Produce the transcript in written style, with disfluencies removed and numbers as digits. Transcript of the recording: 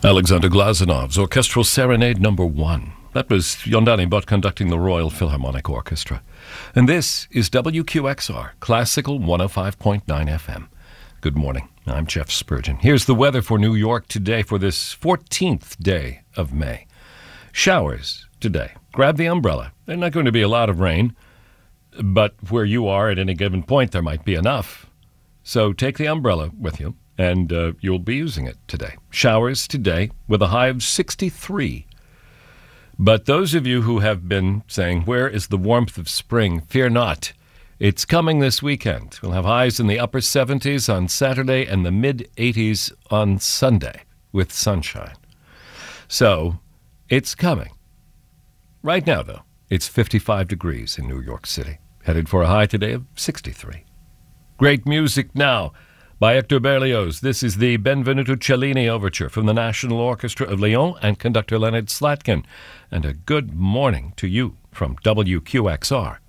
Alexander Glazanov's Orchestral Serenade No. 1. That was Yondani Butt conducting the Royal Philharmonic Orchestra. And this is WQXR, Classical 105.9 FM. Good morning. I'm Jeff Spurgeon. Here's the weather for New York today for this 14th day of May. Showers today. Grab the umbrella. There's not going to be a lot of rain, but where you are at any given point, there might be enough. So take the umbrella with you, and you'll be using it today. Showers today with a high of 63. But those of you who have been saying, where is the warmth of spring? Fear not. It's coming this weekend. We'll have highs in the upper 70s on Saturday and the mid-80s on Sunday with sunshine. So it's coming. Right now, though, it's 55 degrees in New York City, headed for a high today of 63. Great music now by Hector Berlioz. This is the Benvenuto Cellini Overture from the National Orchestra of Lyon and conductor Leonard Slatkin. And a good morning to you from WQXR.